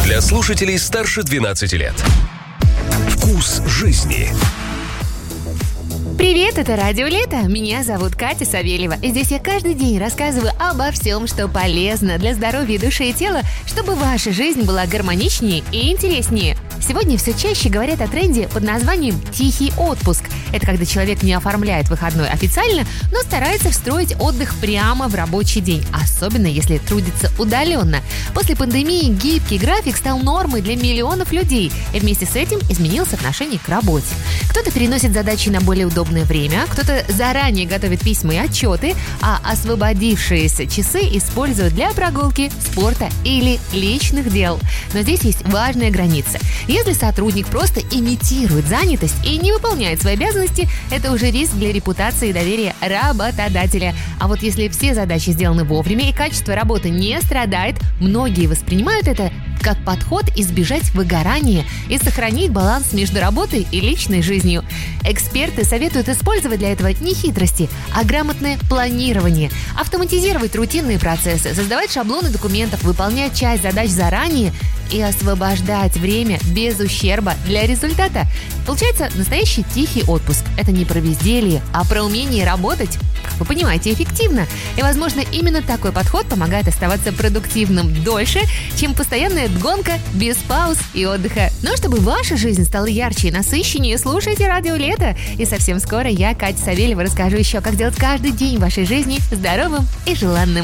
Для слушателей старше 12 лет. Вкус жизни. Привет, это Радио Лето. Меня зовут Катя Савельева. И здесь я каждый день рассказываю обо всем, что полезно для здоровья души и тела, чтобы ваша жизнь была гармоничнее и интереснее. Сегодня все чаще говорят о тренде под названием «тихий отпуск». Это когда человек не оформляет выходной официально, но старается встроить отдых прямо в рабочий день, особенно если трудится удаленно. После пандемии гибкий график стал нормой для миллионов людей, и вместе с этим изменилось отношение к работе. Кто-то переносит задачи на более удобное время, кто-то заранее готовит письма и отчеты, а освободившиеся часы используют для прогулки, спорта или личных дел. Но здесь есть важная граница. Если сотрудник просто имитирует занятость и не выполняет свои обязанности, это уже риск для репутации и доверия работодателя. А вот если все задачи сделаны вовремя и качество работы не страдает, многие воспринимают это как подход избежать выгорания и сохранить баланс между работой и личной жизнью. Эксперты советуют использовать для этого не хитрости, а грамотное планирование, автоматизировать рутинные процессы, создавать шаблоны документов, выполнять часть задач заранее и освобождать время без ущерба для результата. Получается настоящий тихий отпуск. Это не про безделье, а про умение работать, как вы понимаете, эффективно. И, возможно, именно такой подход помогает оставаться продуктивным дольше, чем постоянная гонка без пауз и отдыха. Но чтобы ваша жизнь стала ярче и насыщеннее, слушайте Радио Лето. И совсем скоро я, Катя Савельева, расскажу еще, как сделать каждый день вашей жизни здоровым и желанным.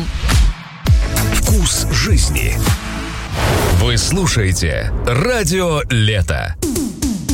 Вкус жизни. Вы слушаете Радио Лето.